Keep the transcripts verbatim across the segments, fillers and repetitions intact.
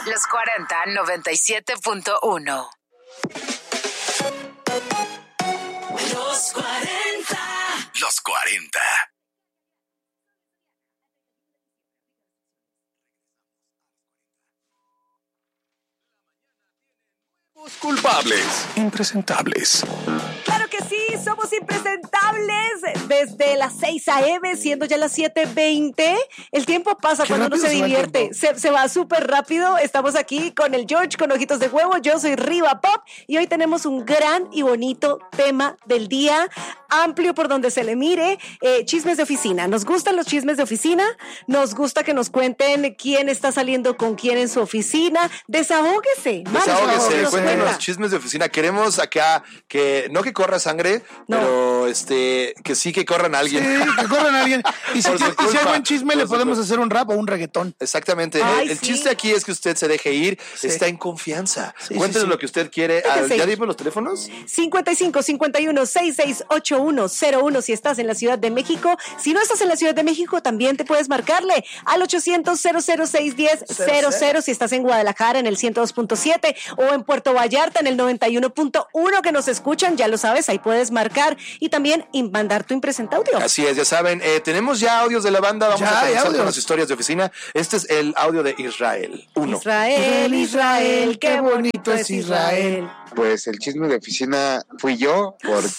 Los cuarenta, noventa y siete punto uno. Los cuarenta. Los cuarenta. Culpables, impresentables. Claro que sí, somos impresentables desde las seis a.m., siendo ya las siete veinte. El tiempo pasa cuando uno se divierte, se, se va súper rápido. Estamos aquí con el George, con ojitos de huevo. Yo soy Riva Pop y hoy tenemos un gran y bonito tema del día, amplio por donde se le mire, eh, chismes de oficina. Nos gustan los chismes de oficina, nos gusta que nos cuenten quién está saliendo con quién en su oficina. Desahógese, Desahógese, cuéntenos chismes de oficina. Queremos acá que, no que corra sangre, no. pero este que sí que corran a alguien. Sí, que corran a alguien. Y si, y si hay buen chisme, le podemos hacer un rap o un reggaetón. Exactamente. Ay, el el sí. chiste aquí es que usted se deje ir, sí. está en confianza. Sí, Cuéntenos sí, sí. lo que usted quiere. Al, ¿Ya dimos los teléfonos? cincuenta y cinco, cincuenta y uno, sesenta y seis ochenta y uno cero uno si estás en la Ciudad de México. Si no estás en la Ciudad de México, también te puedes marcarle al ochocientos, cero cero seis, diez, cero cero si estás en Guadalajara en el ciento dos punto siete o en Puerto Vallarta en el noventa y uno punto uno que nos escuchan, ya lo sabes, ahí puedes marcar y también mandar tu impresenta audio. Así es, ya saben, eh, tenemos ya audios de la banda, vamos ya, a comenzar con las historias de oficina. Este es el audio de Israel. Uno. Israel, Israel, qué bonito es Israel. Pues el chisme de oficina fui yo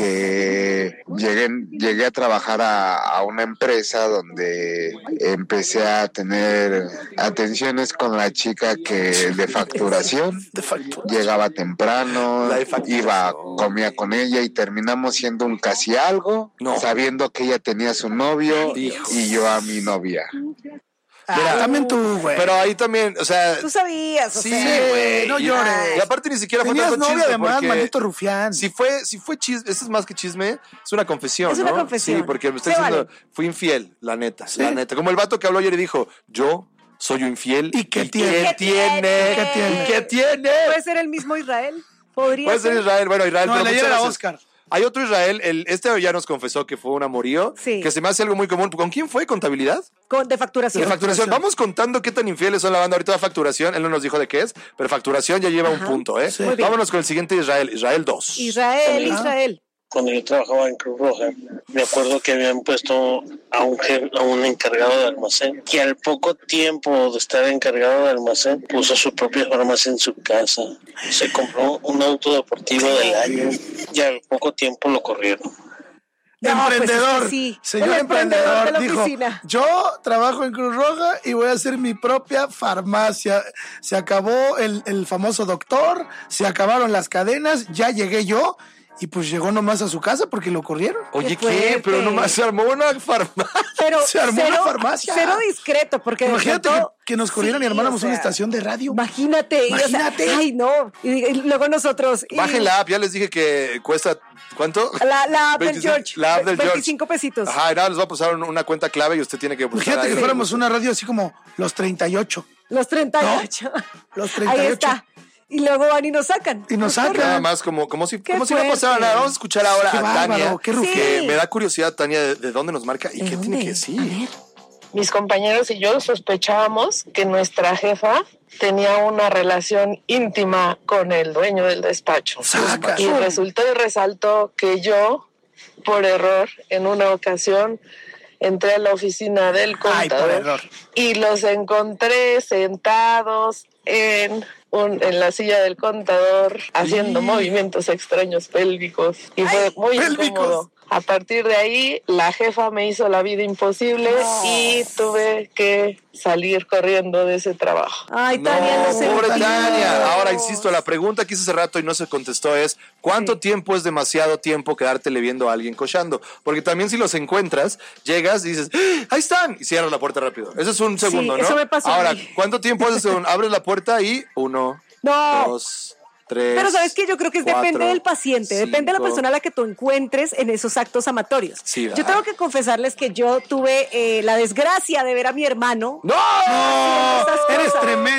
porque llegué, llegué a trabajar a, a una empresa donde empecé a tener atenciones con la chica que de facturación, de facturación. Llegaba temprano, iba, comía con ella y terminamos siendo un casi algo, no. sabiendo que ella tenía su novio Hijo. y yo a mi novia. Mira, ah, también tú, güey. Pero ahí también, o sea... Tú sabías, o sí, sea... güey, no llores. Y aparte ni siquiera fue tanto chisme. Tenías novia además, maldito rufián. Si fue, si fue chisme, eso es más que chisme, es una confesión, es ¿no? Es una confesión. Sí, porque me está diciendo, vale. fui infiel, la neta, ¿Sí? la neta. Como el vato que habló ayer y dijo, yo... soy infiel. ¿Y qué ¿Y tiene? ¿Qué tiene? ¿Qué tiene? ¿Y qué tiene? ¿Puede ser el mismo Israel? ¿Podría Puede ser Israel. Bueno, Israel... No, pero el ayer era Oscar. Hay otro Israel, el, este ya nos confesó que fue un amorío, sí. que se me hace algo muy común. ¿Con quién fue? ¿Contabilidad? Con, de facturación. De facturación. Vamos contando qué tan infieles son la banda ahorita de facturación. Él no nos dijo de qué es, pero facturación ya lleva Ajá. un punto, ¿eh? Sí. Vámonos con el siguiente Israel, Israel dos. Israel, Israel. Cuando yo trabajaba en Cruz Roja, me acuerdo que habían puesto a un, a un encargado de almacén, que al poco tiempo de estar encargado de almacén, puso su propia farmacia en su casa. Se compró un auto deportivo del año y al poco tiempo lo corrieron. No, emprendedor, pues sí. señor el emprendedor, emprendedor dijo, oficina. Yo trabajo en Cruz Roja y voy a hacer mi propia farmacia. Se acabó el, el famoso doctor, se acabaron las cadenas, ya llegué yo. Y pues llegó nomás a su casa porque lo corrieron. Oye, ¿qué? ¿Qué? Pero nomás se armó una farmacia. Pero se armó cero, una farmacia. Cero discreto, porque... Imagínate todo, que, que nos corrieran sí, y armáramos o sea, una estación de radio. Imagínate. Imagínate. Y, o sea, ay, no. Y, y luego nosotros... Y... Bajen la app, ya les dije que cuesta... ¿Cuánto? La, la app del George. La app del George. veinticinco pesitos. Ajá, y nada, les va a pasar una cuenta clave y usted tiene que buscar. Imagínate ahí. que fuéramos una radio así como los treinta y ocho. Los treinta y ocho. ¿No? Los treinta y ocho. Ahí está. Y luego van y nos sacan. Y nos sacan. Nada más como, como si, como si no pasara nada. Vamos a escuchar ahora qué a bárbaro, Tania. Qué sí. Que me da curiosidad, Tania, de, de dónde nos marca y qué dónde? tiene que decir. Mis compañeros y yo sospechábamos que nuestra jefa tenía una relación íntima con el dueño del despacho. Saca. Y resultó y resaltó que yo, por error, en una ocasión, entré a la oficina del contador. Ay, por error. Y los encontré sentados en... Un, en la silla del contador haciendo sí. movimientos extraños pélvicos y fue Ay, muy pélvicos. incómodo. A partir de ahí, la jefa me hizo la vida imposible no. y tuve que salir corriendo de ese trabajo. Ay, Tania, no, no sé. Pobre Tania. Ahora, insisto, la pregunta que hice hace rato y no se contestó es, ¿cuánto sí. tiempo es demasiado tiempo quedártele viendo a alguien cochando? Porque también si los encuentras, llegas y dices, ¡ah, ahí están! Y cierras la puerta rápido. Ese es un segundo, sí, ¿no? Eso me pasó. Ahora, ¿cuánto tiempo haces? Abres la puerta y uno, no. dos... Tres, Pero sabes que yo creo que es cuatro, depende del paciente, cinco. Depende de la persona a la que tú encuentres en esos actos amatorios. Sí, yo tengo que confesarles que yo tuve eh, la desgracia de ver a mi hermano. ¡No! no eres tremenda.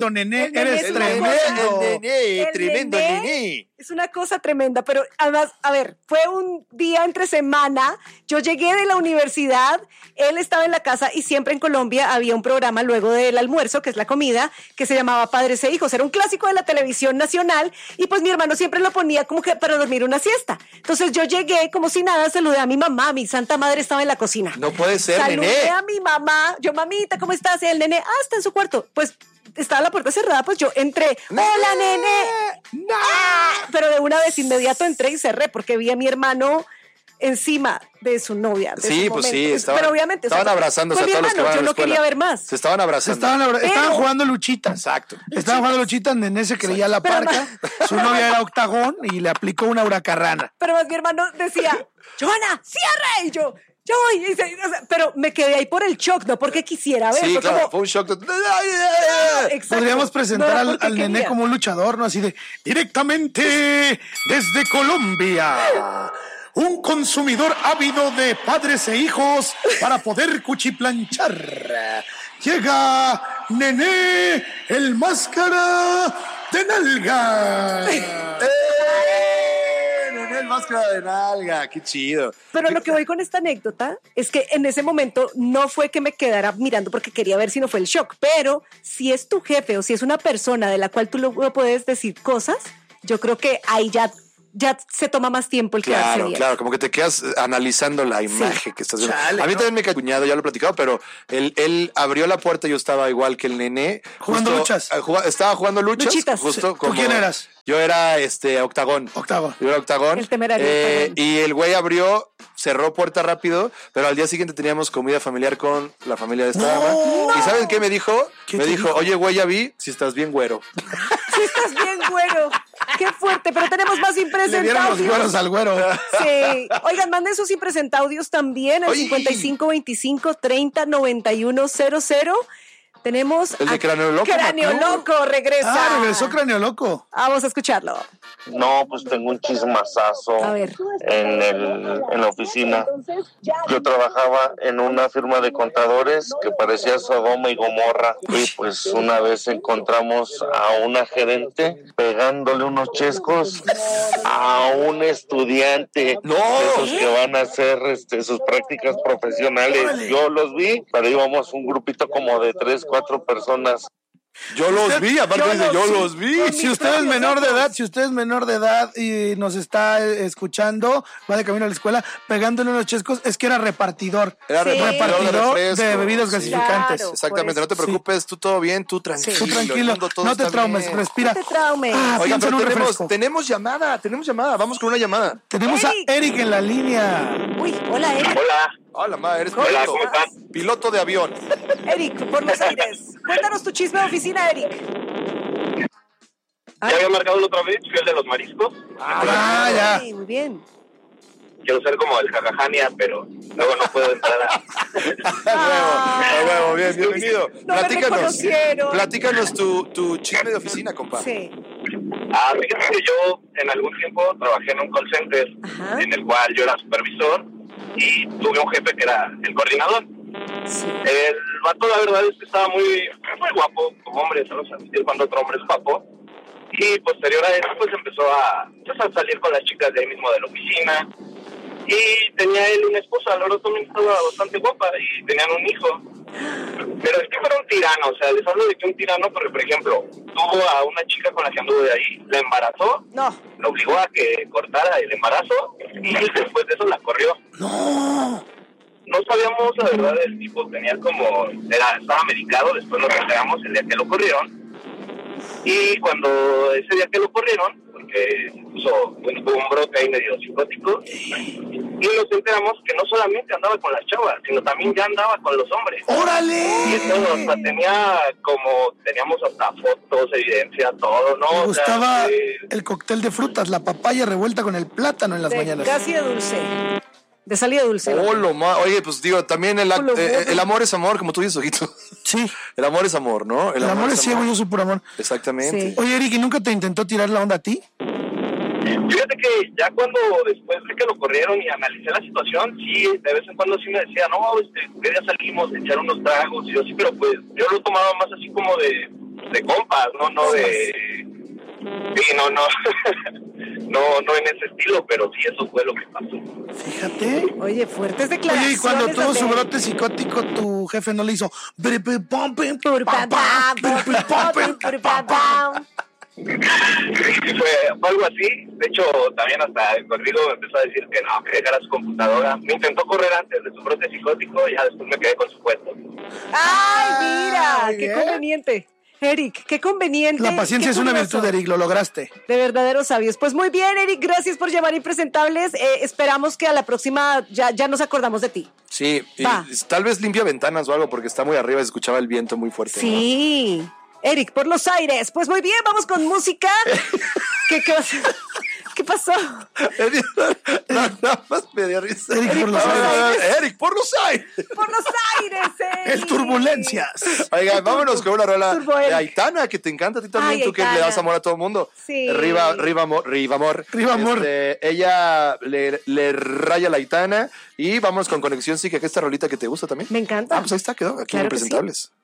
tremendo, nené. El nené Eres es una tremendo. cosa- El nené, El tremendo nené nené. Es una cosa tremenda, pero además, a ver, fue un día entre semana, yo llegué de la universidad, él estaba en la casa y siempre en Colombia había un programa luego del almuerzo, que es la comida, que se llamaba Padres e Hijos, era un clásico de la televisión nacional y pues mi hermano siempre lo ponía como que para dormir una siesta. Entonces yo llegué como si nada, saludé a mi mamá, mi santa madre estaba en la cocina. No puede ser, Saludé nené. a mi mamá, yo, mamita, ¿cómo estás? Y el nene, ah, está en su cuarto. Pues estaba la puerta cerrada, pues yo entré. ¡Hola, nene! ¡Ah! Pero de una vez inmediato entré y cerré porque vi a mi hermano encima de su novia. de Sí, su pues momento. sí, estaban, Pero obviamente, o sea, estaban abrazándose fue a mi todos los que hermano, van a yo la no escuela. quería ver más. Se estaban Se abrazando. estaban, abra- estaban Pero- jugando luchitas. Exacto. Estaban jugando luchitas, Nené se creía la Pero parca, su novia era octagón y le aplicó una huracarrana. Pero más mi hermano decía, Johanna, cierre. Y yo, yo voy. Y se- o sea, pero me quedé ahí por el shock, no porque quisiera ver. Sí, fue claro, como- fue un shock. de- Exacto. Podríamos presentar No era al, porque al Nené quería. como un luchador, ¿no? Así de, directamente desde Colombia. Un consumidor ávido de padres e hijos para poder cuchiplanchar. Llega Nené, el máscara de nalga. ¡Eh! Nené, el máscara de nalga. Qué chido. Pero lo que voy con esta anécdota es que en ese momento no fue que me quedara mirando porque quería ver si no fue el shock, pero si es tu jefe o si es una persona de la cual tú luego puedes decir cosas, yo creo que ahí ya, ya se toma más tiempo el quedarse Claro, bien. claro, como que te quedas analizando la imagen que estás viendo. Chale, a mí ¿no? también me quedó cuñado, ya lo he platicado, pero él, él abrió la puerta, yo estaba igual que el nené. Jugando luchas. eh, juga- estaba jugando luchas. Luchitas. Justo ¿Tú como- quién eras? Yo era este octagón. Octagón. Yo era octagón. El temerario, Eh, octagón. y el güey abrió, cerró puerta rápido, pero al día siguiente teníamos comida familiar con la familia de esta dama. ¿Y saben qué me dijo? ¿Qué Me te dijo, dijo? oye, güey, ya vi si estás bien güero. Sí, estás bien, güero. Qué fuerte, pero tenemos más Le dieron los impresentaudios. güeros al güero. Sí. Oigan, manden sus impresentaudios también al Oye. cincuenta y cinco veinticinco treinta noventa y uno cero cero. Tenemos El de a Cráneo Loco, Cráneo Matú. Loco regresa. Ah, regresó Cráneo Loco. Vamos a escucharlo. No, pues tengo un chismazazo A ver. en, el, en la oficina. Yo trabajaba en una firma de contadores que parecía Sodoma y Gomorra. Y pues una vez encontramos a una gerente pegándole unos chescos a un estudiante ¡No! de esos que van a hacer este, sus prácticas profesionales. Yo los vi, pero íbamos un grupito como de tres, cuatro personas. Yo los vi, aparte yo dice, los yo vi. los vi. Con Si mis usted es propios menor de ojos. edad, si usted es menor de edad y nos está eh, escuchando, va de camino a la escuela, pegándole unos chescos, es que era repartidor. Era Sí. Repartidor de, refresco. bebidas Sí. gasificantes. Claro. Exactamente, no te Sí. preocupes, tú todo bien, tú tranquilo. Tú el tranquilo, mundo todo no te está traumes, bien. respira. No te traumes. Ah, Oigan, piensa en pero un tenemos, refresco. tenemos llamada, tenemos llamada, vamos con una llamada. Tenemos a Eric. Eric en la línea. Uy, hola, Eric. Hola, Hola, ma, eres ¿Cómo piloto. estás? Piloto de avión. Eric, por los aires. Cuéntanos tu chisme de oficina, Eric. ya había marcado la otra vez, fui el de los mariscos. Ah, ya. Sí, muy bien. Quiero ser como el jajajania, pero luego no puedo entrar a... A huevo, a huevo, bien, bienvenido. No me platícanos, reconocieron. platícanos tu, tu chisme de oficina, compa. Sí. Ah, fíjate que yo en algún tiempo trabajé en un call center, Ajá. en el cual yo era supervisor y tuve un jefe que era el coordinador. Sí. El vato, la verdad es que estaba muy, muy guapo, como hombre, ¿sabes? Cuando otro hombre es guapo. Y posterior a eso, pues empezó a, pues, a salir con las chicas de ahí mismo de la oficina. Y tenía él una esposa, la verdad también estaba bastante guapa y tenían un hijo. Pero es que fuera un tirano, o sea, les hablo de que un tirano, porque por ejemplo, tuvo a una chica con la que anduvo de ahí, la embarazó, No. la obligó a que cortara el embarazo y después de eso la corrió. No. No sabíamos, la verdad, el tipo tenía como, era, estaba medicado, después nos enteramos el día que lo corrieron. Y cuando ese día que lo corrieron, porque puso, bueno, tuvo un brote ahí medio psicótico, y nos enteramos que no solamente andaba con las chavas, sino también ya andaba con los hombres. ¡Órale! Y todo, hasta tenía como, teníamos hasta fotos, evidencia, todo, ¿no? Me O sea, gustaba eh, el cóctel de frutas, la papaya revuelta con el plátano en las De mañanas. casi de dulce. De salida dulce. Oh, lo ma- Oye, pues digo, también el, ac- Lo eh, bueno. el amor es amor, como tú dices, ojito. Sí, El amor es amor, ¿no? el amor es ciego, yo soy puro amor. Exactamente. Sí. Oye, Eric, ¿y nunca te intentó tirar la onda a ti? Fíjate que ya cuando después de que lo corrieron y analicé la situación, sí, de vez en cuando sí me decía, no, este, ¿qué día salimos a echar unos tragos? Y yo sí, pero pues yo lo tomaba más así como de, de compas, no, no de, sí, no, no, no, no en ese estilo, pero sí eso fue lo que pasó. Fíjate. Oye, fuertes declaraciones. Oye, y cuando tuvo su Andrés. brote psicótico, tu jefe no le hizo. Sí, fue algo así. De hecho, también hasta conmigo me empezó a decir que no, que dejara su computadora. Me intentó correr antes de su brote psicótico y ya después me quedé con su puesto. ¡Ay, mira! Muy ¡Qué bien. conveniente! Eric, qué conveniente. La paciencia qué es una curioso. virtud, Eric, lo lograste. De verdaderos sabios. Pues muy bien, Eric, gracias por llamar Impresentables. Eh, esperamos que a la próxima ya, ya nos acordamos de ti. Sí, y Va. tal vez limpia ventanas o algo porque está muy arriba y se escuchaba el viento muy fuerte. Sí. Eric, por los aires. Pues muy bien, vamos con música. ¿Qué, qué, ¿Qué pasó? ¿No? Nada más me dio risa. Eric por los Ah, aires. Eric, por los aires. Por los aires, Eric. El turbulencias. Oiga, vámonos con una rola Turbo de Eric. Aitana, que te encanta a ti también, Ay, tú que Aitana. le das amor a todo el mundo. Sí. Riva, Riva, Amor, Riva Amor. Riva Amor. Este, ella le, le raya la Aitana y vamos con Conexión Sí, que esta rolita que te gusta también. Me encanta. Ah, pues ahí está, quedó aquí Claro en que sí. Impresentables.